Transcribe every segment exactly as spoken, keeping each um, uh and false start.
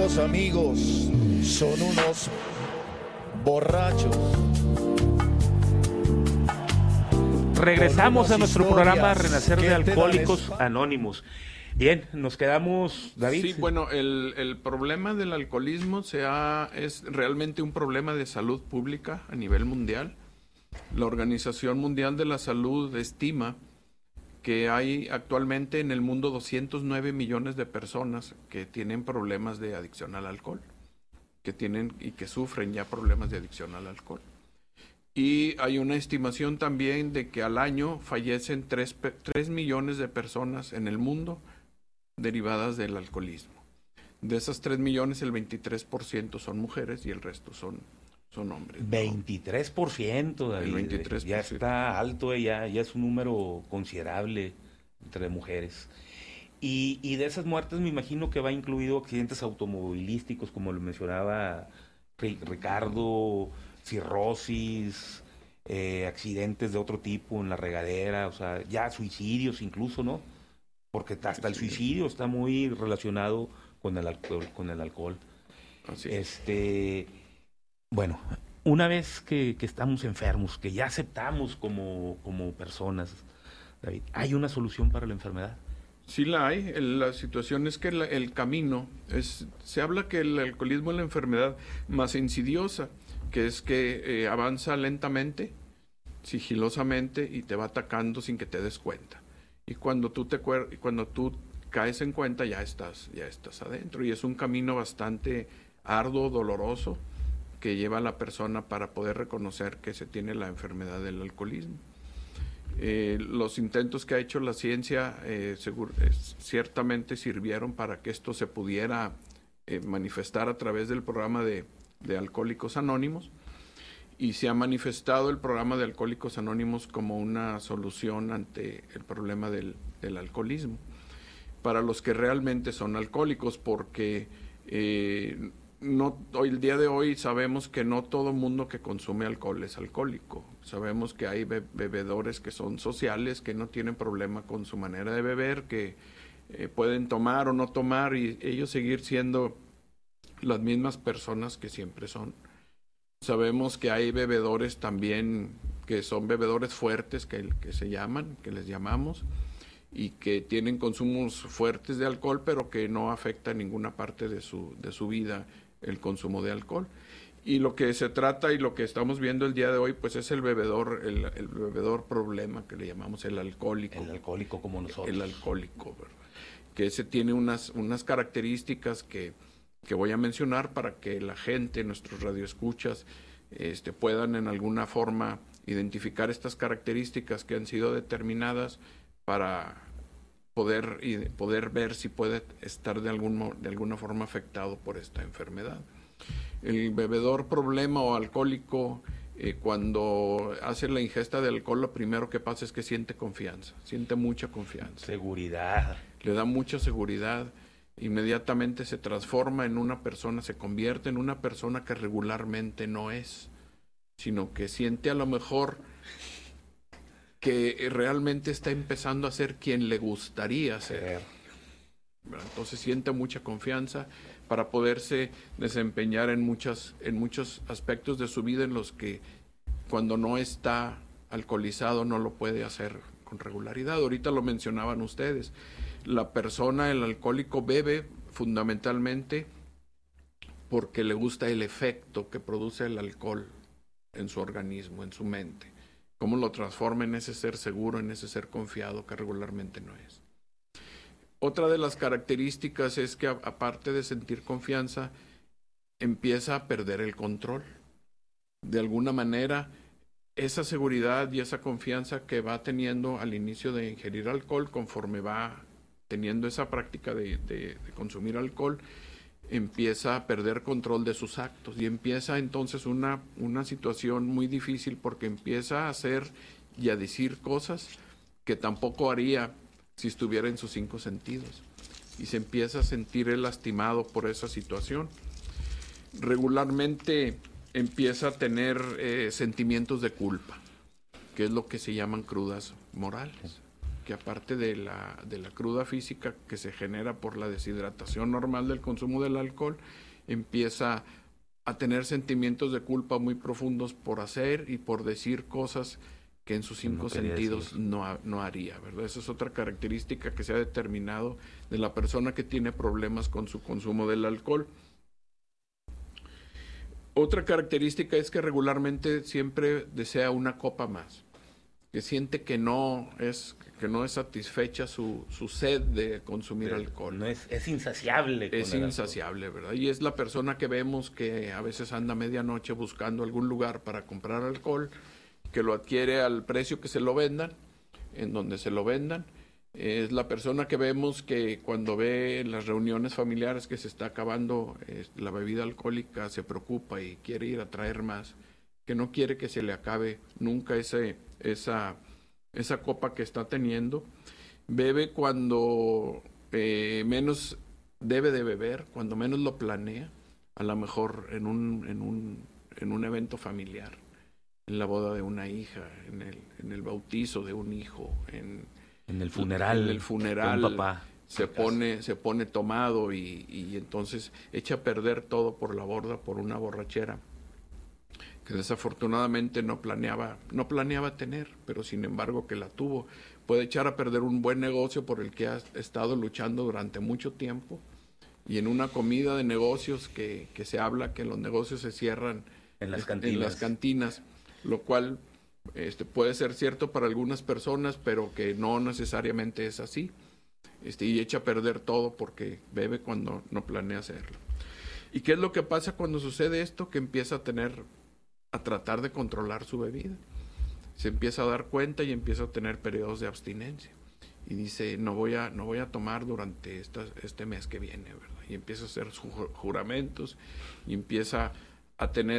nuevos amigos son unos borrachos. Regresamos a nuestro programa Renacer de Alcohólicos Anónimos. Bien, nos quedamos, David. Sí, bueno, el, el problema del alcoholismo se ha, es realmente un problema de salud pública a nivel mundial. La Organización Mundial de la Salud estima que hay actualmente en el mundo doscientos nueve millones de personas que tienen problemas de adicción al alcohol, que tienen y que sufren ya problemas de adicción al alcohol. Y hay una estimación también de que al año fallecen tres millones de personas en el mundo derivadas del alcoholismo. De esas tres millones, el veintitrés por ciento son mujeres y el resto son, son hombres, ¿no? veintitrés por ciento, David. El veintitrés por ciento. Ya está alto, ya, ya es un número considerable entre mujeres. Y, y de esas muertes me imagino que va incluido accidentes automovilísticos, como lo mencionaba Ricardo, cirrosis, eh, accidentes de otro tipo en la regadera, o sea, ya suicidios incluso, ¿no? Porque hasta el suicidio está muy relacionado con el alcohol, con el alcohol. Así es. Este, bueno, una vez que, que estamos enfermos, que ya aceptamos como, como personas, David, ¿hay una solución para la enfermedad? Sí la hay. El, la situación es que la, el camino, es, se habla que el alcoholismo es la enfermedad más insidiosa, que es que eh, avanza lentamente, sigilosamente y te va atacando sin que te des cuenta. Y cuando tú te cuando tú caes en cuenta ya estás ya estás adentro, y es un camino bastante arduo, doloroso, que lleva a la persona para poder reconocer que se tiene la enfermedad del alcoholismo. Eh, los intentos que ha hecho la ciencia eh, seguro, eh, ciertamente sirvieron para que esto se pudiera eh, manifestar a través del programa de de Alcohólicos Anónimos, y se ha manifestado el programa de Alcohólicos Anónimos como una solución ante el problema del, del alcoholismo para los que realmente son alcohólicos, porque eh, no, hoy, el día de hoy sabemos que no todo mundo que consume alcohol es alcohólico. Sabemos que hay be bebedores que son sociales, que no tienen problema con su manera de beber, que eh, pueden tomar o no tomar y ellos seguir siendo las mismas personas que siempre son. Sabemos que hay bebedores también que son bebedores fuertes, que, que se llaman, que les llamamos, y que tienen consumos fuertes de alcohol, pero que no afecta en ninguna parte de su, de su vida el consumo de alcohol. Y lo que se trata y lo que estamos viendo el día de hoy, pues es el bebedor, el, el bebedor problema, que le llamamos el alcohólico. El alcohólico como nosotros. El alcohólico, ¿verdad? Que ese tiene unas, unas características que que voy a mencionar para que la gente, nuestros radioescuchas, este, puedan en alguna forma identificar estas características que han sido determinadas para poder, y poder ver si puede estar de, algún, de alguna forma afectado por esta enfermedad. El bebedor problema o alcohólico, eh, cuando hace la ingesta de alcohol, lo primero que pasa es que siente confianza, siente mucha confianza. Seguridad. Le da mucha seguridad. Inmediatamente se transforma en una persona, se convierte en una persona que regularmente no es, sino que siente a lo mejor que realmente está empezando a ser quien le gustaría ser. Entonces siente mucha confianza para poderse desempeñar en, muchas, en muchos aspectos de su vida en los que cuando no está alcoholizado no lo puede hacer con regularidad. Ahorita lo mencionaban ustedes. La persona, el alcohólico, bebe fundamentalmente porque le gusta el efecto que produce el alcohol en su organismo, en su mente. Cómo lo transforma en ese ser seguro, en ese ser confiado que regularmente no es. Otra de las características es que, aparte de sentir confianza, empieza a perder el control. De alguna manera, esa seguridad y esa confianza que va teniendo al inicio de ingerir alcohol, conforme va teniendo esa práctica de, de, de consumir alcohol, empieza a perder control de sus actos y empieza entonces una, una situación muy difícil, porque empieza a hacer y a decir cosas que tampoco haría si estuviera en sus cinco sentidos, y se empieza a sentir él lastimado por esa situación. Regularmente empieza a tener eh, sentimientos de culpa, que es lo que se llaman crudas morales. que aparte de la, de la cruda física que se genera por la deshidratación normal del consumo del alcohol, empieza a tener sentimientos de culpa muy profundos por hacer y por decir cosas que en sus cinco no sentidos no, no haría, ¿verdad? Esa es otra característica que se ha determinado de la persona que tiene problemas con su consumo del alcohol. Otra característica es que regularmente siempre desea una copa más, que siente que no es, que no es satisfecha su, su sed de consumir Pero alcohol. No es, es insaciable. Es insaciable, ¿verdad? Y es la persona que vemos que a veces anda a medianoche buscando algún lugar para comprar alcohol, que lo adquiere al precio que se lo vendan, en donde se lo vendan. Es la persona que vemos que cuando ve en las reuniones familiares que se está acabando eh, la bebida alcohólica se preocupa y quiere ir a traer más, que no quiere que se le acabe nunca ese, esa, esa copa que está teniendo. Bebe cuando eh, menos debe de beber, cuando menos lo planea, a lo mejor en un, en un, en un evento familiar, en la boda de una hija, en el, en el bautizo de un hijo, en, en el funeral, en el funeral de un papá, se pone, se pone tomado y, y entonces echa a perder todo por la borda por una borrachera que desafortunadamente no planeaba, no planeaba tener, pero sin embargo que la tuvo. Puede echar a perder un buen negocio por el que ha estado luchando durante mucho tiempo, y en una comida de negocios que, que se habla que los negocios se cierran en las cantinas, en las cantinas, lo cual este, puede ser cierto para algunas personas, pero que no necesariamente es así. Este, y echa a perder todo porque bebe cuando no planea hacerlo. ¿Y qué es lo que pasa cuando sucede esto? Que empieza a tener, a tratar de controlar su bebida. Se empieza a dar cuenta y empieza a tener periodos de abstinencia. Y dice, no voy a, no voy a tomar durante esta, este mes que viene, ¿verdad? Y empieza a hacer sus juramentos y empieza a tener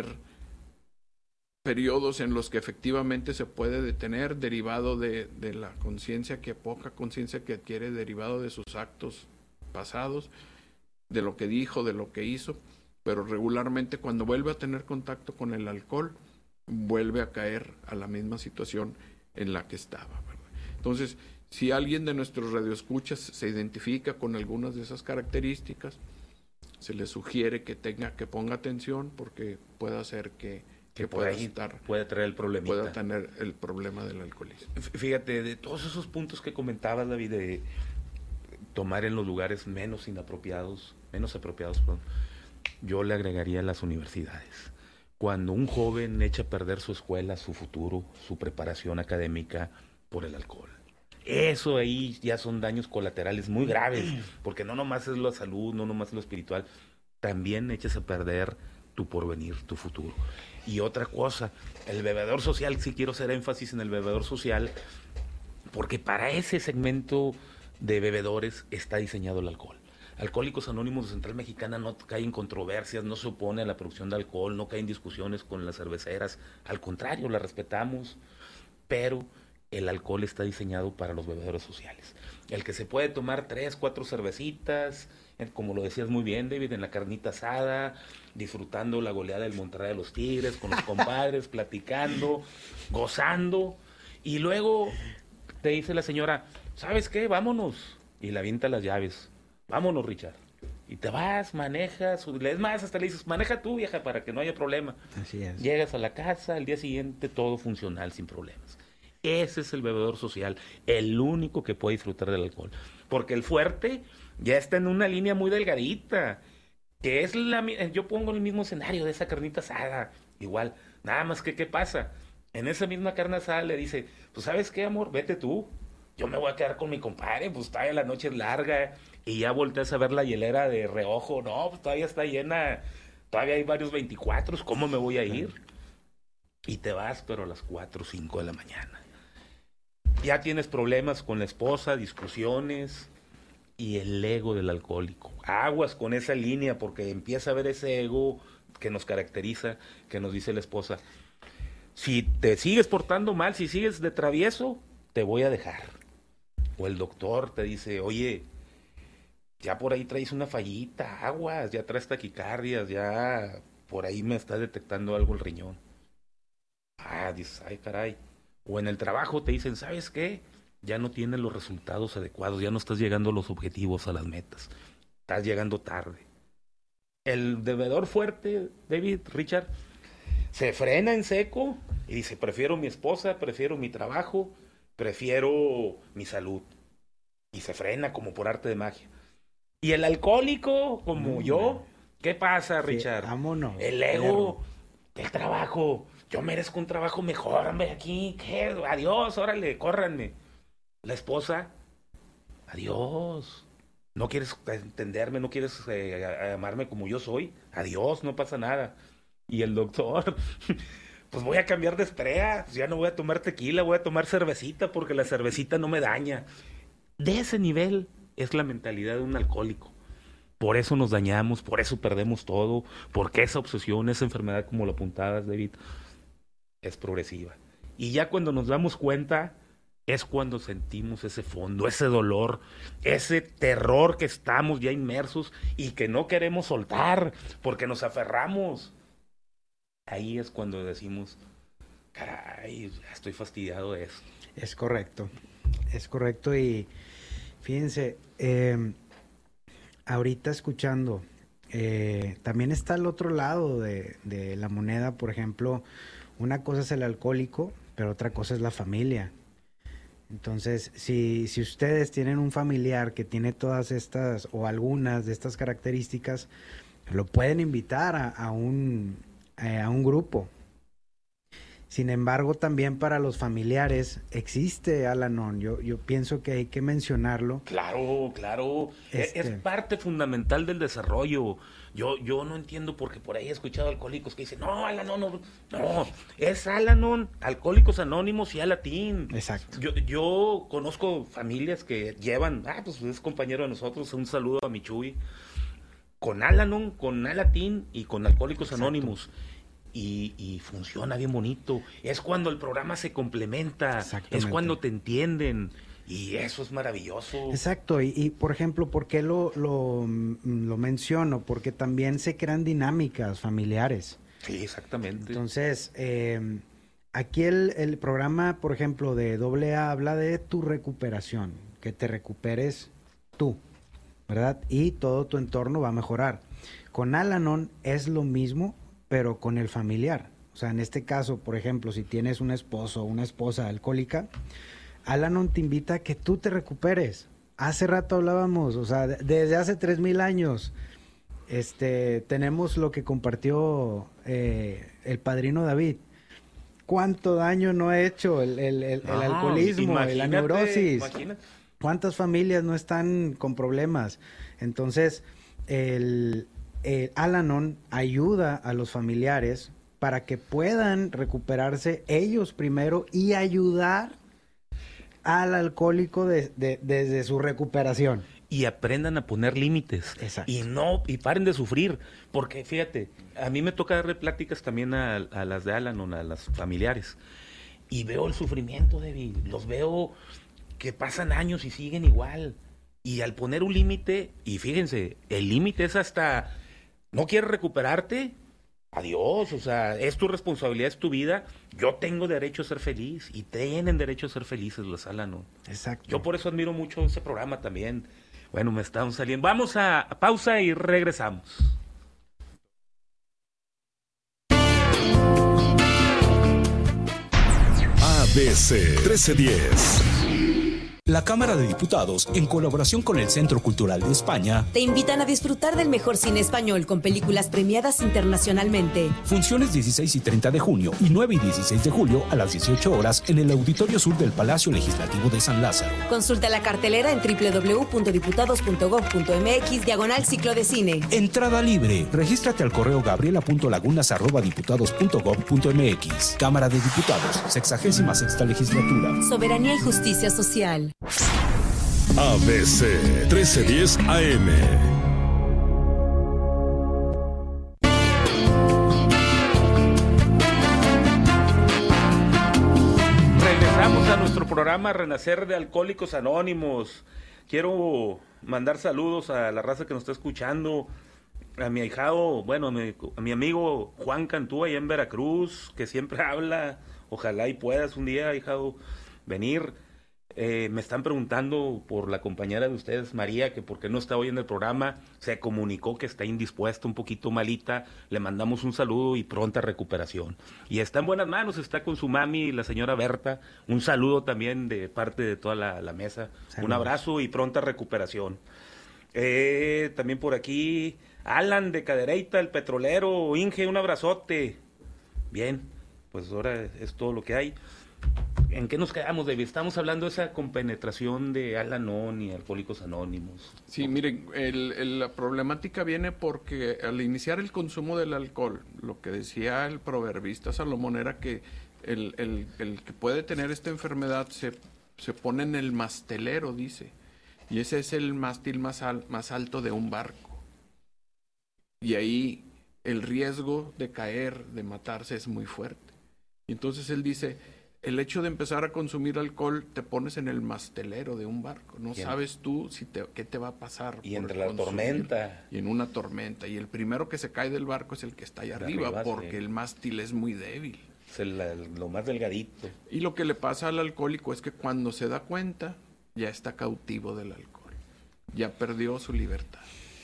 periodos en los que efectivamente se puede detener derivado de, de la conciencia, que poca conciencia que adquiere derivado de sus actos pasados, de lo que dijo, de lo que hizo, pero regularmente cuando vuelve a tener contacto con el alcohol, vuelve a caer a la misma situación en la que estaba, ¿verdad? Entonces, si alguien de nuestros radioescuchas se identifica con algunas de esas características, se le sugiere que tenga, que ponga atención, porque puede hacer que que pueda estar, puede traer el problemita. pueda tener el problema del alcoholismo. Fíjate, de todos esos puntos que comentabas, David, de tomar en los lugares menos inapropiados, menos apropiados, perdón, yo le agregaría las universidades. Cuando un joven echa a perder su escuela, su futuro, su preparación académica por el alcohol. Eso ahí ya son daños colaterales muy graves, porque no nomás es la salud, no nomás es lo espiritual, también echas a perder tu porvenir, tu futuro. Y otra cosa, el bebedor social, sí quiero hacer énfasis en el bebedor social, porque para ese segmento de bebedores está diseñado el alcohol. Alcohólicos Anónimos de Central Mexicana no cae en controversias, no se opone a la producción de alcohol, no cae en discusiones con las cerveceras, al contrario, la respetamos, pero el alcohol está diseñado para los bebedores sociales. El que se puede tomar tres, cuatro cervecitas, como lo decías muy bien, David, en la carnita asada, disfrutando la goleada del Monterrey de los Tigres, con los compadres, platicando, gozando, y luego te dice la señora, ¿sabes qué? Vámonos, y le avienta las llaves, vámonos, Richard, y te vas, manejas, es más, hasta le dices, maneja tú, vieja, para que no haya problema. Así es. Llegas a la casa, al día siguiente todo funcional, sin problemas. Ese es el bebedor social, el único que puede disfrutar del alcohol, porque el fuerte ya está en una línea muy delgadita, que es la, yo pongo el mismo escenario de esa carnita asada, igual, nada más que, ¿qué pasa? En esa misma carne asada le dice, pues, ¿sabes qué, amor? Vete tú, yo me voy a quedar con mi compadre, pues todavía la noche es larga, y ya volteas a ver la hielera de reojo, no, pues todavía está llena, todavía hay varios veinticuatro, ¿cómo me voy a ir? Y te vas, pero a las cuatro o cinco de la mañana. Ya tienes problemas con la esposa, discusiones, y el ego del alcohólico. Aguas con esa línea, porque empieza a ver ese ego que nos caracteriza, que nos dice la esposa, si te sigues portando mal, si sigues de travieso, te voy a dejar. O el doctor te dice, oye, ya por ahí traes una fallita, aguas, ya traes taquicardias, ya por ahí me está detectando algo el riñón. Ah, dices, ay caray. O en el trabajo te dicen, ¿sabes qué? ya no tienes los resultados adecuados, ya no estás llegando a los objetivos, a las metas. Estás llegando tarde. El bebedor fuerte, David, Richard, se frena en seco y dice, prefiero mi esposa, prefiero mi trabajo, prefiero mi salud. Y se frena como por arte de magia. Y el alcohólico, como mm, yo, ¿qué pasa, Richard? Sí, vámonos. El ego, el trabajo. Yo merezco un trabajo mejor, hombre, aquí. ¿Qué? Adiós, órale, córranme. La esposa, adiós. No quieres entenderme, no quieres eh, amarme como yo soy. Adiós, no pasa nada. Y el doctor, pues voy a cambiar de estrella. Ya no voy a tomar tequila, voy a tomar cervecita porque la cervecita no me daña. De ese nivel es la mentalidad de un alcohólico. Por eso nos dañamos, por eso perdemos todo, porque esa obsesión, esa enfermedad, como lo apuntabas, David, es progresiva. Y ya cuando nos damos cuenta, es cuando sentimos ese fondo, ese dolor, ese terror que estamos ya inmersos y que no queremos soltar, porque nos aferramos. Ahí es cuando decimos, caray, estoy fastidiado de eso. Es correcto, es correcto. Y fíjense, eh, ahorita escuchando, eh, también está el otro lado de, de la moneda. Por ejemplo, una cosa es el alcohólico, pero otra cosa es la familia. Entonces, si, si ustedes tienen un familiar que tiene todas estas o algunas de estas características, lo pueden invitar a, a, un, eh, a un grupo. Sin embargo, también para los familiares existe Al-Anon. Yo, yo pienso que hay que mencionarlo. Claro, claro. Este... Es parte fundamental del desarrollo. Yo, yo no entiendo porque por ahí he escuchado alcohólicos que dicen, no, Al-Anon, no, no, es Al-Anon, Alcohólicos Anónimos y Al-Atín. Exacto. Yo, yo conozco familias que llevan, ah, pues es compañero de nosotros, un saludo a mi Chuy, con Al-Anon, con Al-Atín y con Alcohólicos Exacto. Anónimos. Y, y funciona bien bonito. Es cuando el programa se complementa, es cuando te entienden. Y eso es maravilloso. Exacto, y, y por ejemplo, ¿por qué lo, lo, lo menciono? Porque también se crean dinámicas familiares. Sí, exactamente. Entonces, eh, aquí el, el programa, por ejemplo, de doble A habla de tu recuperación, que te recuperes tú, ¿verdad? Y todo tu entorno va a mejorar. Con Al-Anon es lo mismo, pero con el familiar. O sea, en este caso, por ejemplo, si tienes un esposo o una esposa alcohólica, Al-Anon te invita a que tú te recuperes. Hace rato hablábamos, o sea, desde hace tres mil años, este, tenemos lo que compartió eh, el padrino David. ¿Cuánto daño no ha hecho el, el, el, el ah, alcoholismo, la neurosis? Imagínate. ¿Cuántas familias no están con problemas? Entonces, el, el Al-Anon ayuda a los familiares para que puedan recuperarse ellos primero y ayudar al alcohólico de, de, desde su recuperación. Y aprendan a poner límites. Exacto. Y no, y paren de sufrir. Porque fíjate, a mí me toca darle pláticas también a, a las de Al-Anon, a las familiares. Y veo el sufrimiento, David. Los veo que pasan años y siguen igual. Y al poner un límite, y fíjense, el límite es hasta, ¿no quieres recuperarte? Adiós, o sea, es tu responsabilidad, es tu vida. Yo tengo derecho a ser feliz y tienen derecho a ser felices los Al-Anon. Exacto. Yo por eso admiro mucho ese programa también. Bueno, me están saliendo. Vamos a, a pausa y regresamos. A B C trece diez. La Cámara de Diputados, en colaboración con el Centro Cultural de España, te invitan a disfrutar del mejor cine español con películas premiadas internacionalmente. Funciones dieciséis y treinta de junio y nueve y dieciséis de julio a las dieciocho horas en el Auditorio Sur del Palacio Legislativo de San Lázaro. Consulta la cartelera en doble u doble u doble u punto diputados punto gob punto eme equis diagonal ciclo de cine. Entrada libre. Regístrate al correo gabriela punto lagunas arroba diputados punto gob punto eme equis. Cámara de Diputados, sexagésima sexta legislatura. Soberanía y justicia social. A B C trece diez A M. Regresamos a nuestro programa Renacer de Alcohólicos Anónimos. Quiero mandar saludos a la raza que nos está escuchando, a mi ahijado, bueno, a mi, a mi amigo Juan Cantú allá en Veracruz, que siempre habla. Ojalá y puedas un día, ahijado, venir. Eh, me están preguntando por la compañera de ustedes, María, que por qué no está hoy en el programa. Se comunicó que está indispuesta, un poquito malita. Le mandamos un saludo y pronta recuperación. Y está en buenas manos, está con su mami, la señora Berta. Un saludo también de parte de toda la, la mesa. Saludos. Un abrazo y pronta recuperación. Eh, también por aquí, Alan de Cadereyta, el petrolero. Inge, un abrazote. Bien, pues ahora es todo lo que hay. ¿En qué nos quedamos, David? Estamos hablando de esa compenetración de Al-Anon y Alcohólicos Anónimos. Sí, miren, el, el, la problemática viene porque al iniciar el consumo del alcohol, lo que decía el proverbista Salomón era que el, el, el que puede tener esta enfermedad se, se pone en el mastelero, dice, y ese es el mástil más, al, más alto de un barco. Y ahí el riesgo de caer, de matarse es muy fuerte. Y entonces él dice... El hecho de empezar a consumir alcohol te pones en el mastelero de un barco. No sabes tú si te, qué te va a pasar. Y entre la tormenta. Y en una tormenta. Y el primero que se cae del barco es el que está allá arriba, arriba, porque sí. El mástil es muy débil. Es el, el, lo más delgadito. Y lo que le pasa al alcohólico es que cuando se da cuenta, ya está cautivo del alcohol. Ya perdió su libertad.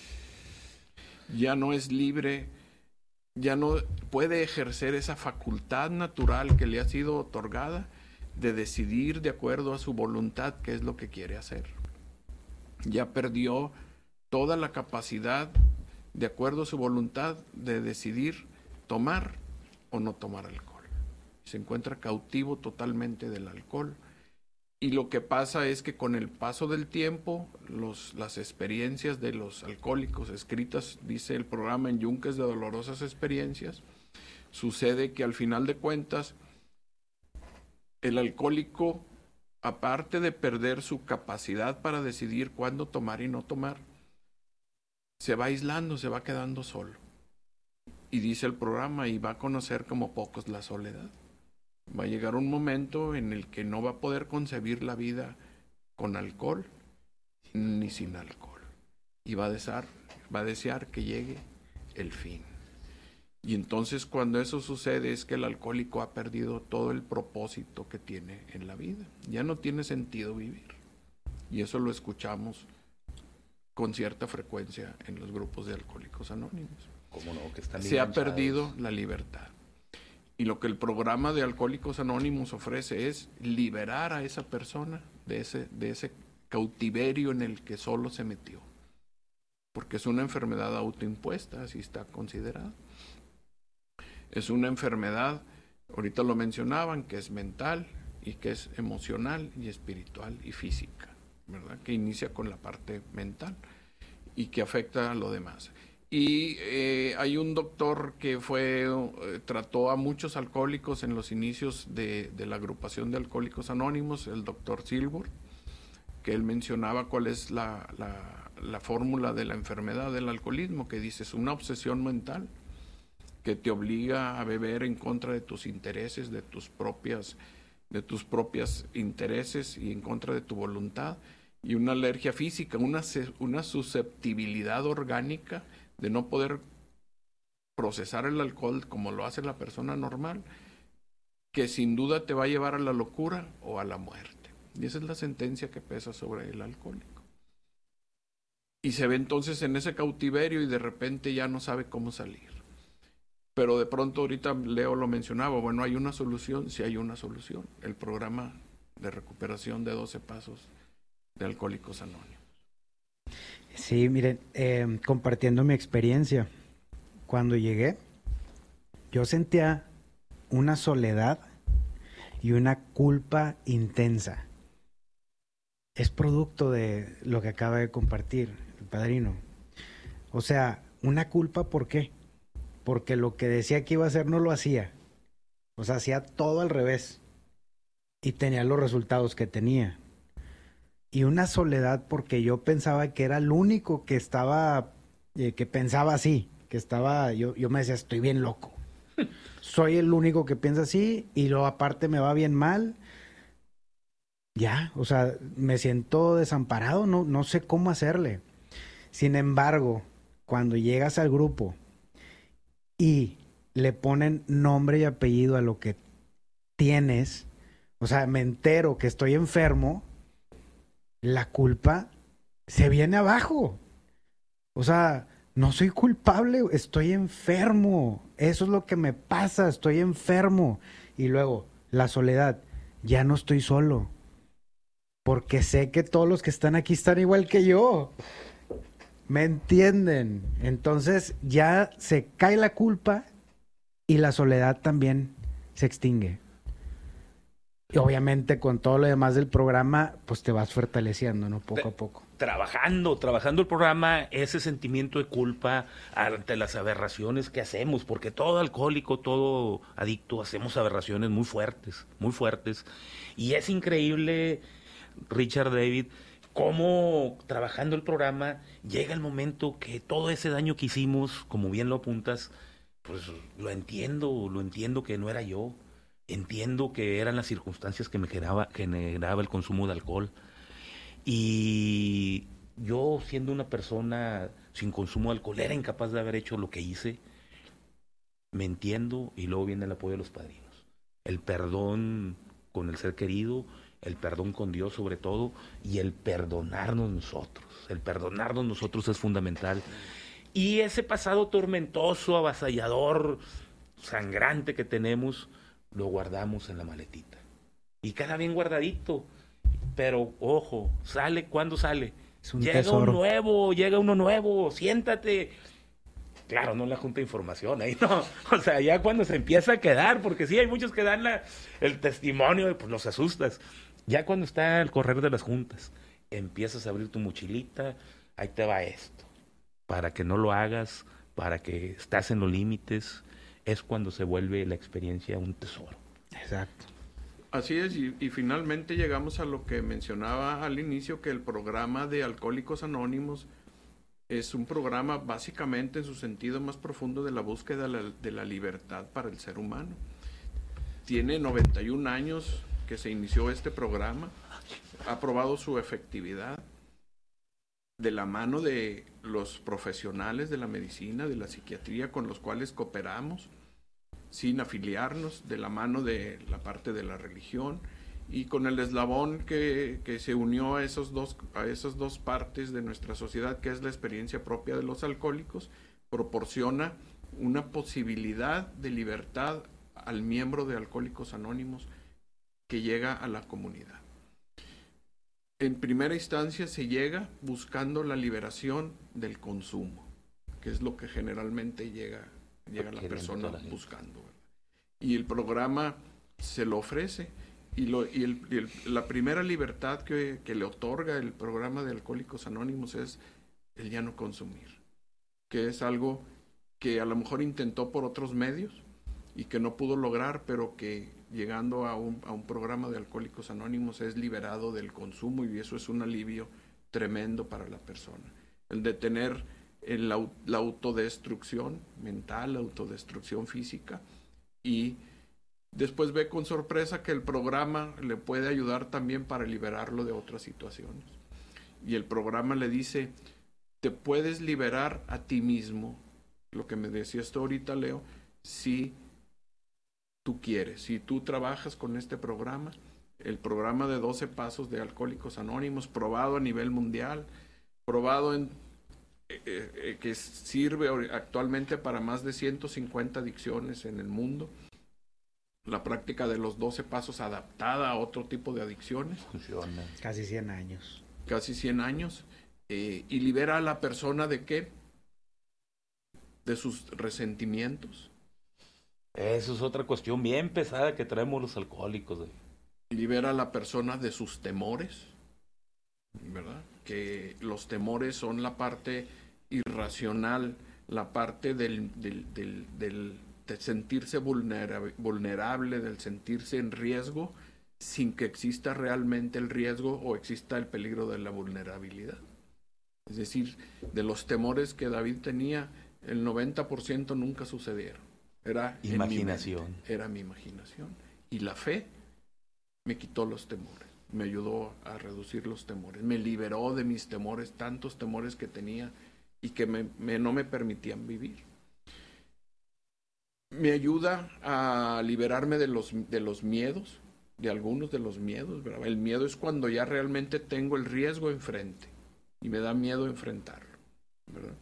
Ya no es libre... ya no puede ejercer esa facultad natural que le ha sido otorgada de decidir de acuerdo a su voluntad qué es lo que quiere hacer. Ya perdió toda la capacidad, de acuerdo a su voluntad, de decidir tomar o no tomar alcohol. Se encuentra cautivo totalmente del alcohol. Y lo que pasa es que con el paso del tiempo, los, las experiencias de los alcohólicos escritas, dice el programa en Yunques de Dolorosas Experiencias, sucede que al final de cuentas, el alcohólico, aparte de perder su capacidad para decidir cuándo tomar y no tomar, se va aislando, se va quedando solo. Y dice el programa, y va a conocer como pocos la soledad. Va a llegar un momento en el que no va a poder concebir la vida con alcohol ni sin alcohol. Y va a desear, va a desear que llegue el fin. Y entonces cuando eso sucede es que el alcohólico ha perdido todo el propósito que tiene en la vida. Ya no tiene sentido vivir. Y eso lo escuchamos con cierta frecuencia en los grupos de Alcohólicos Anónimos. ¿Cómo no? Que están Se ha perdido la libertad. Y lo que el programa de Alcohólicos Anónimos ofrece es liberar a esa persona de ese, de ese cautiverio en el que solo se metió. Porque es una enfermedad autoimpuesta, así está considerada. Es una enfermedad, ahorita lo mencionaban, que es mental y que es emocional y espiritual y física, ¿verdad? Que inicia con la parte mental y que afecta a lo demás. Y eh, hay un doctor que fue eh, trató a muchos alcohólicos en los inicios de, de la agrupación de Alcohólicos Anónimos, el doctor Silver, que él mencionaba cuál es la, la, la fórmula de la enfermedad del alcoholismo, que dice es una obsesión mental que te obliga a beber en contra de tus intereses, de tus propias, de tus propias intereses y en contra de tu voluntad, y una alergia física, una, una susceptibilidad orgánica de no poder procesar el alcohol como lo hace la persona normal, que sin duda te va a llevar a la locura o a la muerte. Y esa es la sentencia que pesa sobre el alcohólico. Y se ve entonces en ese cautiverio y de repente ya no sabe cómo salir. Pero de pronto ahorita Leo lo mencionaba, bueno, hay una solución, sí hay una solución, el programa de recuperación de doce pasos de Alcohólicos Anónimos. Sí, miren, eh, compartiendo mi experiencia, cuando llegué, yo sentía una soledad y una culpa intensa. Es producto de lo que acaba de compartir el padrino. O sea, una culpa, ¿por qué? Porque lo que decía que iba a hacer no lo hacía. O sea, hacía todo al revés. Y tenía los resultados que tenía. Y una soledad porque yo pensaba que era el único que estaba, eh, que pensaba así, que estaba, yo, yo me decía, estoy bien loco. Soy el único que piensa así y luego aparte me va bien mal. Ya, o sea, me siento desamparado, no, no sé cómo hacerle. Sin embargo, cuando llegas al grupo y le ponen nombre y apellido a lo que tienes, o sea, me entero que estoy enfermo, la culpa se viene abajo. O sea, no soy culpable, estoy enfermo. Eso es lo que me pasa, estoy enfermo. Y luego, la soledad, ya no estoy solo. Porque sé que todos los que están aquí están igual que yo. ¿Me entienden? Entonces ya se cae la culpa y la soledad también se extingue. Y obviamente con todo lo demás del programa, pues te vas fortaleciendo, ¿no? Poco a poco. Trabajando, trabajando el programa, ese sentimiento de culpa ante las aberraciones que hacemos, porque todo alcohólico, todo adicto, hacemos aberraciones muy fuertes, muy fuertes. Y es increíble, Richard David, cómo trabajando el programa llega el momento que todo ese daño que hicimos, como bien lo apuntas, pues lo entiendo, lo entiendo que no era yo. Entiendo que eran las circunstancias que me generaba, generaba el consumo de alcohol. Y yo, siendo una persona sin consumo de alcohol, era incapaz de haber hecho lo que hice. Me entiendo, y luego viene el apoyo de los padrinos. El perdón con el ser querido, el perdón con Dios sobre todo, y el perdonarnos nosotros. El perdonarnos nosotros es fundamental. Y ese pasado tormentoso, avasallador, sangrante que tenemos, lo guardamos en la maletita. Y queda bien guardadito. Pero, ojo, sale, ¿cuándo sale? Es un llega tesoro. un nuevo, llega uno nuevo, siéntate. Claro, no la junta de información, ahí no. O sea, ya cuando se empieza a quedar, porque sí, hay muchos que dan la, el testimonio y pues los asustas. Ya cuando está el correr de las juntas, empiezas a abrir tu mochilita, ahí te va esto. Para que no lo hagas, para que estás en los límites, es cuando se vuelve la experiencia un tesoro. Exacto. Así es, y, y finalmente llegamos a lo que mencionaba al inicio, que el programa de Alcohólicos Anónimos es un programa básicamente en su sentido más profundo de la búsqueda de la, de la libertad para el ser humano. Tiene noventa y un años que se inició este programa, ha probado su efectividad de la mano de los profesionales de la medicina, de la psiquiatría con los cuales cooperamos, sin afiliarnos, de la mano de la parte de la religión y con el eslabón que, que se unió a, esos dos, a esas dos partes de nuestra sociedad, que es la experiencia propia de los alcohólicos, proporciona una posibilidad de libertad al miembro de Alcohólicos Anónimos que llega a la comunidad. En primera instancia se llega buscando la liberación del consumo, que es lo que generalmente llega llega la persona buscando, ¿verdad? Y el programa se lo ofrece y, lo, y, el, y el, la primera libertad que, que le otorga el programa de Alcohólicos Anónimos es el ya no consumir, que es algo que a lo mejor intentó por otros medios y que no pudo lograr, pero que llegando a un, a un programa de Alcohólicos Anónimos es liberado del consumo, y eso es un alivio tremendo para la persona. El de tener en la, la autodestrucción mental, la autodestrucción física, y después ve con sorpresa que el programa le puede ayudar también para liberarlo de otras situaciones. Y el programa le dice, te puedes liberar a ti mismo, lo que me decías tú ahorita, Leo, si tú quieres, si tú trabajas con este programa, el programa de doce pasos de Alcohólicos Anónimos, probado a nivel mundial, probado en Eh, eh, que sirve actualmente para más de ciento cincuenta adicciones en el mundo. La práctica de los doce pasos adaptada a otro tipo de adicciones. Funciona. Casi cien años. Casi cien años. Eh, y libera a la persona de qué? De sus resentimientos. Eso es otra cuestión bien pesada que traemos los alcohólicos. ¿eh? Libera a la persona de sus temores, ¿verdad? Que los temores son la parte irracional, la parte del, del, del, del de sentirse vulnerable, vulnerable, del sentirse en riesgo, sin que exista realmente el riesgo o exista el peligro de la vulnerabilidad. Es decir, de los temores que David tenía, el noventa por ciento nunca sucedieron. Era imaginación. En mi mente, era mi imaginación. Y la fe me quitó los temores. Me ayudó a reducir los temores, me liberó de mis temores, tantos temores que tenía y que me, me, no me permitían vivir. Me ayuda a liberarme de los, de los miedos, de algunos de los miedos, ¿verdad? El miedo es cuando ya realmente tengo el riesgo enfrente y me da miedo enfrentarlo, ¿verdad?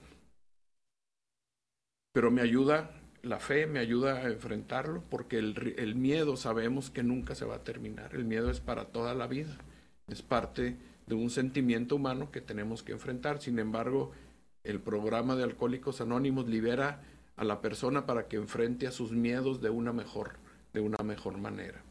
Pero me ayuda la fe, me ayuda a enfrentarlo, porque el, el miedo sabemos que nunca se va a terminar. El miedo es para toda la vida, es parte de un sentimiento humano que tenemos que enfrentar. Sin embargo, el programa de Alcohólicos Anónimos libera a la persona para que enfrente a sus miedos de una mejor, de una mejor manera.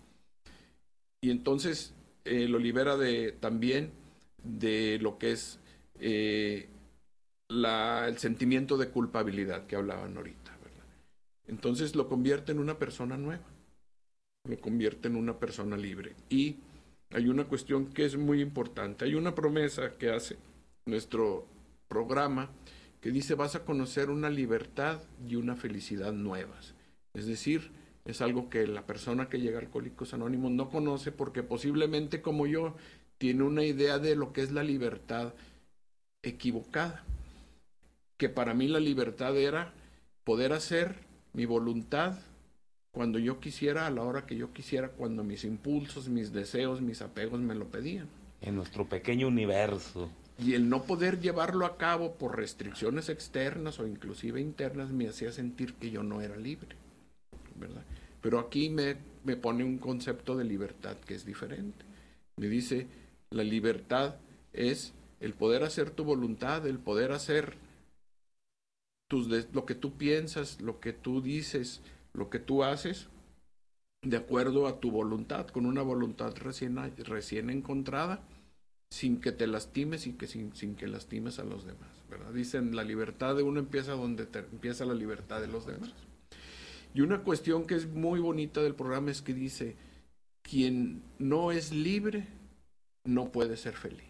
Y entonces eh, lo libera de, también de lo que es eh, la, el sentimiento de culpabilidad que hablaban ahorita, ¿verdad? Entonces lo convierte en una persona nueva, lo convierte en una persona libre. Y hay una cuestión que es muy importante, hay una promesa que hace nuestro programa que dice: vas a conocer una libertad y una felicidad nuevas. Es decir, es algo que la persona que llega a Alcohólicos Anónimos no conoce, porque posiblemente, como yo, tiene una idea de lo que es la libertad equivocada. Que para mí la libertad era poder hacer mi voluntad cuando yo quisiera, a la hora que yo quisiera, cuando mis impulsos, mis deseos, mis apegos me lo pedían. En nuestro pequeño universo. Y el no poder llevarlo a cabo por restricciones externas o inclusive internas me hacía sentir que yo no era libre, ¿verdad? Pero aquí me, me pone un concepto de libertad que es diferente. Me dice, la libertad es el poder hacer tu voluntad, el poder hacer tus de, lo que tú piensas, lo que tú dices, lo que tú haces, de acuerdo a tu voluntad, con una voluntad recién, recién encontrada, sin que te lastimes y que sin, sin que lastimes a los demás, ¿verdad? Dicen, la libertad de uno empieza donde te, empieza la libertad de los demás. Y una cuestión que es muy bonita del programa es que dice, quien no es libre no puede ser feliz.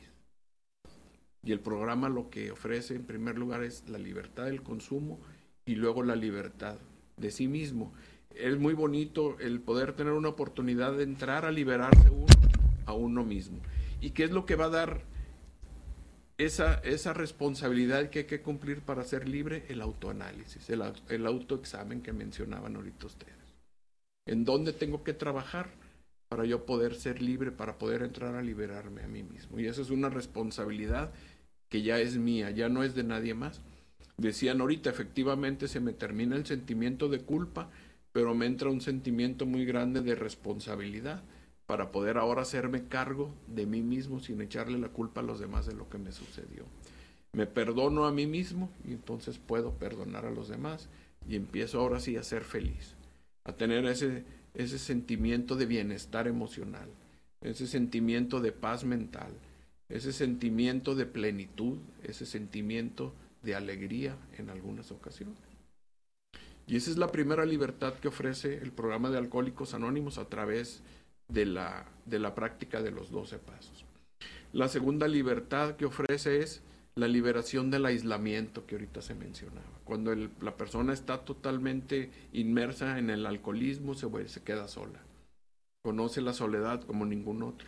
Y el programa lo que ofrece en primer lugar es la libertad del consumo y luego la libertad de sí mismo. Es muy bonito el poder tener una oportunidad de entrar a liberarse uno a uno mismo. ¿Y qué es lo que va a dar esa, esa responsabilidad que hay que cumplir para ser libre? El autoanálisis, el, el autoexamen que mencionaban ahorita ustedes. ¿En dónde tengo que trabajar para yo poder ser libre, para poder entrar a liberarme a mí mismo? Y esa es una responsabilidad que ya es mía, ya no es de nadie más. Decían ahorita, efectivamente se me termina el sentimiento de culpa, pero me entra un sentimiento muy grande de responsabilidad, para poder ahora hacerme cargo de mí mismo sin echarle la culpa a los demás de lo que me sucedió. Me perdono a mí mismo y entonces puedo perdonar a los demás y empiezo ahora sí a ser feliz, a tener ese, ese sentimiento de bienestar emocional, ese sentimiento de paz mental, ese sentimiento de plenitud, ese sentimiento de alegría en algunas ocasiones. Y esa es la primera libertad que ofrece el programa de Alcohólicos Anónimos a través de la, de la práctica de los doce pasos. La segunda libertad que ofrece es la liberación del aislamiento que ahorita se mencionaba. Cuando el, la persona está totalmente inmersa en el alcoholismo, se, se queda sola. Conoce la soledad como ningún otro.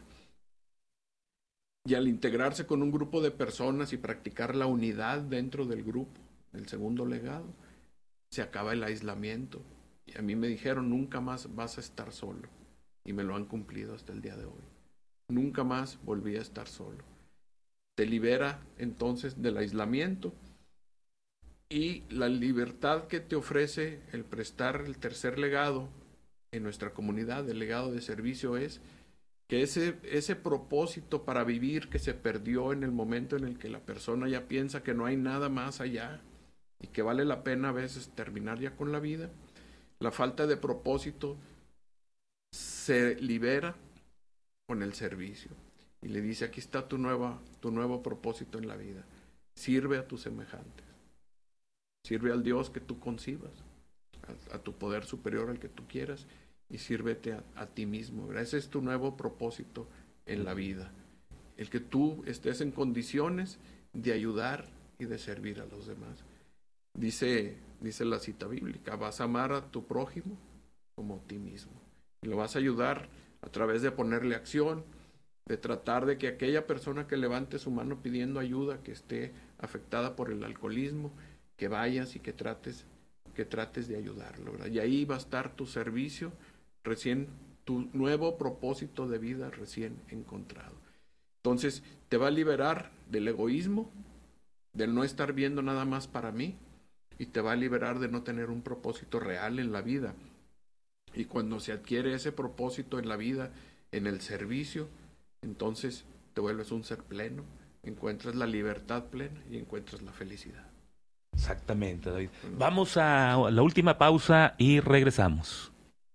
Y al integrarse con un grupo de personas y practicar la unidad dentro del grupo, el segundo legado, se acaba el aislamiento. Y a mí me dijeron, nunca más vas a estar solo. Y me lo han cumplido hasta el día de hoy. Nunca más volví a estar solo. Te libera entonces del aislamiento y la libertad que te ofrece el prestar el tercer legado en nuestra comunidad, el legado de servicio, es que ese, ese propósito para vivir que se perdió en el momento en el que la persona ya piensa que no hay nada más allá y que vale la pena a veces terminar ya con la vida, la falta de propósito se libera con el servicio y le dice, aquí está tu, nueva, tu nuevo propósito en la vida, sirve a tus semejantes, sirve al Dios que tú concibas, a, a tu poder superior al que tú quieras, y sírvete a, a ti mismo. Ese es tu nuevo propósito en la vida, el que tú estés en condiciones de ayudar y de servir a los demás. Dice, dice la cita bíblica, vas a amar a tu prójimo como a ti mismo. Y lo vas a ayudar a través de ponerle acción, de tratar de que aquella persona que levante su mano pidiendo ayuda, que esté afectada por el alcoholismo, que vayas y que trates, que trates de ayudarlo, ¿verdad? Y ahí va a estar tu servicio recién tu nuevo propósito de vida recién encontrado. Entonces, te va a liberar del egoísmo, del no estar viendo nada más para mí, y te va a liberar de no tener un propósito real en la vida. Y cuando se adquiere ese propósito en la vida, en el servicio, entonces te vuelves un ser pleno, encuentras la libertad plena y encuentras la felicidad. Exactamente, David. Vamos a la última pausa y regresamos.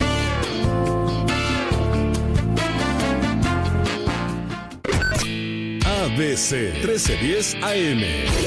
A B C trece diez A M.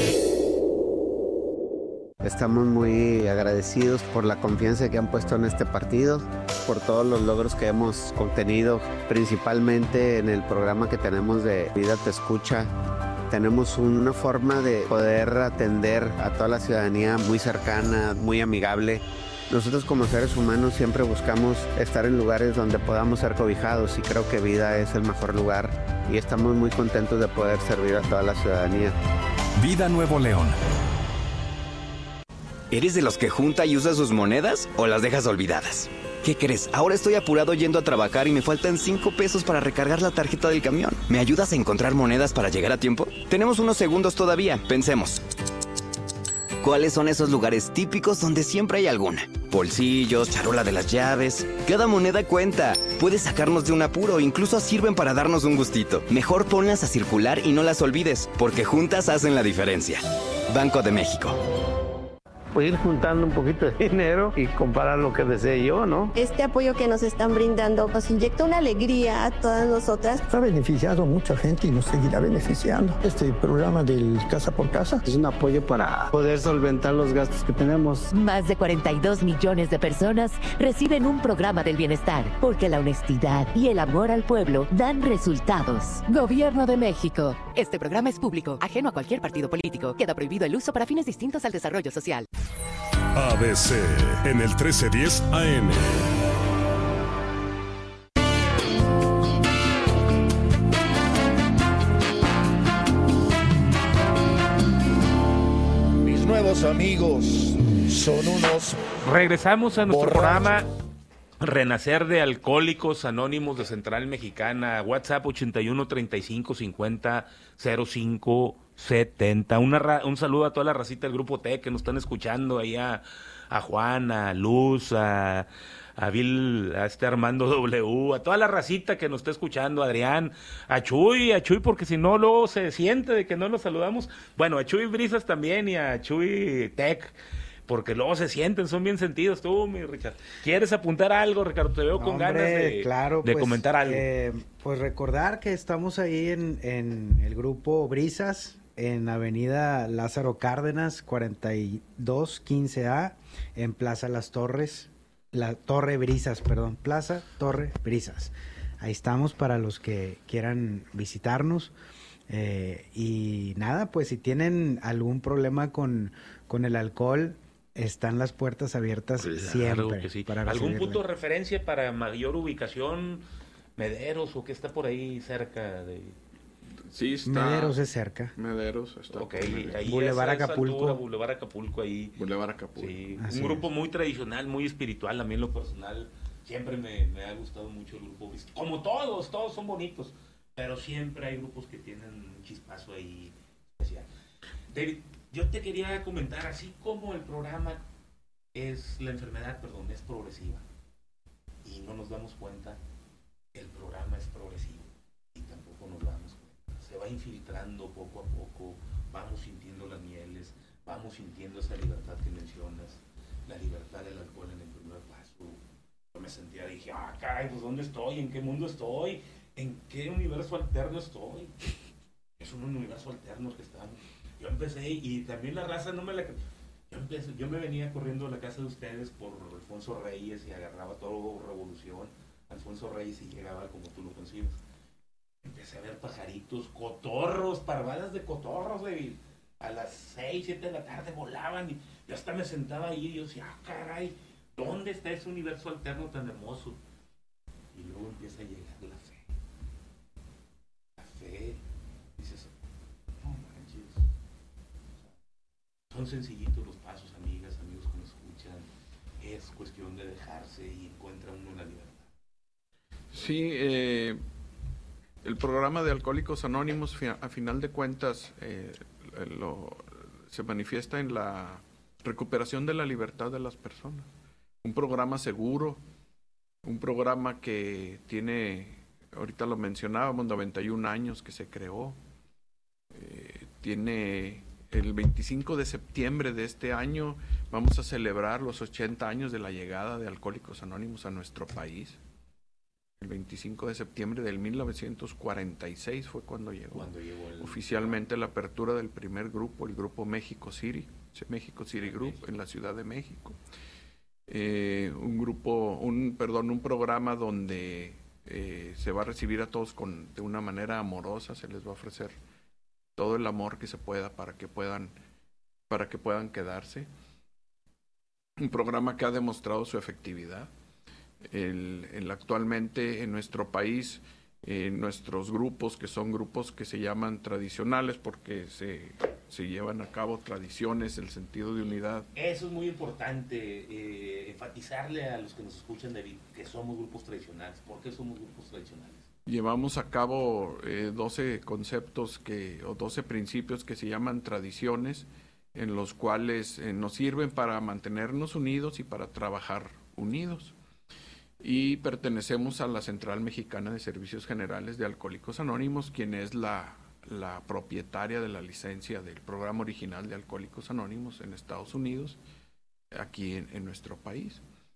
Estamos muy agradecidos por la confianza que han puesto en este partido, por todos los logros que hemos obtenido, principalmente en el programa que tenemos de Vida Te Escucha. Tenemos una forma de poder atender a toda la ciudadanía muy cercana, muy amigable. Nosotros como seres humanos siempre buscamos estar en lugares donde podamos ser cobijados y creo que Vida es el mejor lugar y estamos muy contentos de poder servir a toda la ciudadanía. Vida Nuevo León. ¿Eres de los que junta y usa sus monedas o las dejas olvidadas? ¿Qué crees? Ahora estoy apurado yendo a trabajar y me faltan cinco pesos para recargar la tarjeta del camión. ¿Me ayudas a encontrar monedas para llegar a tiempo? Tenemos unos segundos todavía. Pensemos. ¿Cuáles son esos lugares típicos donde siempre hay alguna? Bolsillos, charola de las llaves. Cada moneda cuenta. Puedes sacarnos de un apuro o incluso sirven para darnos un gustito. Mejor ponlas a circular y no las olvides, porque juntas hacen la diferencia. Banco de México. Pues ir juntando un poquito de dinero y comprar lo que desee yo, ¿no? Este apoyo que nos están brindando nos inyecta una alegría a todas nosotras. Ha beneficiado a mucha gente y nos seguirá beneficiando. Este programa del Casa por Casa es un apoyo para poder solventar los gastos que tenemos. Más de cuarenta y dos millones de personas reciben un programa del bienestar, porque la honestidad y el amor al pueblo dan resultados. Gobierno de México. Este programa es público, ajeno a cualquier partido político. Queda prohibido el uso para fines distintos al desarrollo social. A B C en el trece diez A M. Mis nuevos amigos son unos... Regresamos a nuestro borrachos. programa Renacer de Alcohólicos Anónimos de Central Mexicana. WhatsApp ochenta y uno, treinta y cinco, cincuenta, cero cinco setenta. Una ra- un saludo a toda la racita del Grupo T que nos están escuchando, ahí a, a Juan, a Luz, a, a Bill, a este Armando W, a toda la racita que nos está escuchando, a Adrián, a Chuy, a Chuy, porque si no luego se siente de que no nos saludamos. Bueno, a Chuy Brisas también y a Chuy Tech, porque luego se sienten, son bien sentidos. Tú, mi Richard, ¿quieres apuntar algo, Ricardo? Te veo con Hombre, ganas de, claro, de pues, comentar algo. Eh, pues recordar que estamos ahí en, en el grupo Brisas, en Avenida Lázaro Cárdenas, cuarenta y dos quince A, en Plaza Las Torres, la Torre Brisas, perdón, Plaza Torre Brisas. Ahí estamos para los que quieran visitarnos. Eh, y nada, pues si tienen algún problema con, con el alcohol, están las puertas abiertas Claro siempre. que sí. Para ¿Algún recibirle. punto de referencia para mayor ubicación? Mederos o qué está por ahí cerca de... Sí, está. Mederos es cerca. Mederos está. Ok, Mederos. ahí Boulevard a esa Acapulco. altura, Boulevard Acapulco ahí. Boulevard Acapulco. Sí, Así un grupo es. muy tradicional, muy espiritual, a mí en lo personal siempre me, me ha gustado mucho el grupo. Como todos, todos son bonitos, pero siempre hay grupos que tienen un chispazo ahí especial. David, yo te quería comentar, así como el programa es, la enfermedad, perdón, es progresiva y no nos damos cuenta, el programa es progresivo y tampoco nos damos cuenta. Se va infiltrando poco a poco, vamos sintiendo las mieles, vamos sintiendo esa libertad que mencionas, la libertad del alcohol en el primer paso. Yo me sentía, dije, ah, caray, pues ¿dónde estoy? ¿En qué mundo estoy? ¿En qué universo alterno estoy? Es un universo alterno que estamos. Yo empecé, y también la raza no me la... Yo, empecé, yo me venía corriendo a la casa de ustedes por Alfonso Reyes y agarraba todo Revolución, Alfonso Reyes, y llegaba como tú lo concibes. Empecé a ver pajaritos, cotorros, parvadas de cotorros, David. A las seis, siete de la tarde volaban y yo hasta me sentaba ahí y yo decía, ah, caray, ¿dónde está ese universo alterno tan hermoso? Y luego empieza a llegar la fe. La fe, dices, no manches. Son sencillitos los pasos, amigas, amigos que nos escuchan. Es cuestión de dejarse y encuentra uno la libertad. Sí, eh, el programa de Alcohólicos Anónimos, a final de cuentas, eh, lo, se manifiesta en la recuperación de la libertad de las personas. Un programa seguro, un programa que tiene, ahorita lo mencionábamos, noventa y un años que se creó. Eh, tiene el veinticinco de septiembre de este año, vamos a celebrar los ochenta años de la llegada de Alcohólicos Anónimos a nuestro país. El veinticinco de septiembre del mil novecientos cuarenta y seis fue cuando llegó, cuando llegó el... oficialmente la apertura del primer grupo, el grupo México City, México City Group, en la Ciudad de México. Eh, un grupo, un perdón, un programa donde eh, se va a recibir a todos con, de una manera amorosa, se les va a ofrecer todo el amor que se pueda para que puedan, para que puedan quedarse. Un programa que ha demostrado su efectividad. El, el actualmente en nuestro país, eh, nuestros grupos, que son grupos que se llaman tradicionales porque se, se llevan a cabo tradiciones, el sentido de unidad. Eso es muy importante, eh, enfatizarle a los que nos escuchan, David, que somos grupos tradicionales. ¿Por qué somos grupos tradicionales? Llevamos a cabo eh, doce conceptos que, o doce principios que se llaman tradiciones, en los cuales eh, nos sirven para mantenernos unidos y para trabajar unidos. Y pertenecemos a la Central Mexicana de Servicios Generales de Alcohólicos Anónimos, quien es la, la propietaria de la licencia del programa original de Alcohólicos Anónimos en Estados Unidos, aquí en, en nuestro país.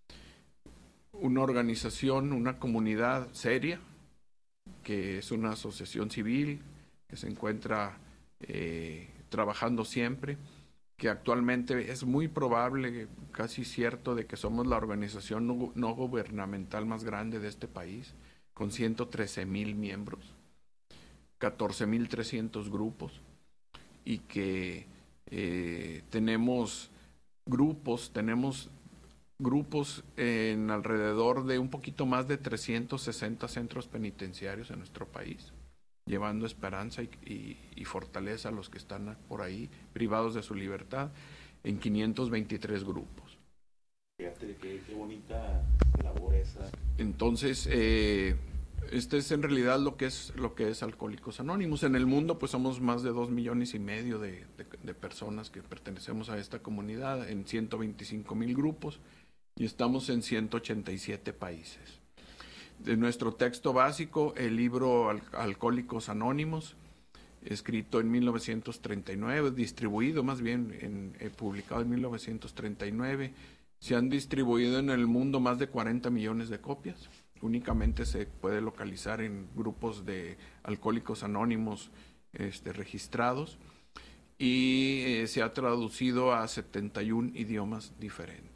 Una organización, una comunidad seria, que es una asociación civil, que se encuentra eh, trabajando siempre, que actualmente es muy probable, casi cierto, de que somos la organización no, no gubernamental más grande de este país, con ciento trece mil miembros, catorce mil trescientos grupos, y que eh, tenemos grupos, tenemos grupos en alrededor de un poquito más de trescientos sesenta centros penitenciarios en nuestro país, llevando esperanza y, y, y fortaleza a los que están por ahí, privados de su libertad, en quinientos veintitrés grupos. Fíjate qué, qué bonita labor esa. Entonces, eh, este es en realidad lo que es lo que es Alcohólicos Anónimos. En el mundo, pues somos más de dos millones y medio de, de, de personas que pertenecemos a esta comunidad, en ciento veinticinco mil grupos, y estamos en ciento ochenta y siete países. De nuestro texto básico, el libro Al- Alcohólicos Anónimos, escrito en mil novecientos treinta y nueve, distribuido más bien, en, eh, publicado en mil novecientos treinta y nueve, se han distribuido en el mundo más de cuarenta millones de copias. Únicamente se puede localizar en grupos de Alcohólicos Anónimos este, registrados, y eh, se ha traducido a setenta y un idiomas diferentes.